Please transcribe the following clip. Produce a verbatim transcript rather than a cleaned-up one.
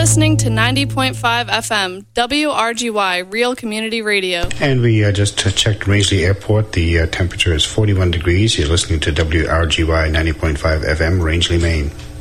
listening to ninety point five F M, W R G Y, Real Community Radio. And we uh, just uh, checked Rangeley Airport. The uh, temperature is forty-one degrees. You're listening to W R G Y ninety point five F M, Rangeley, Maine.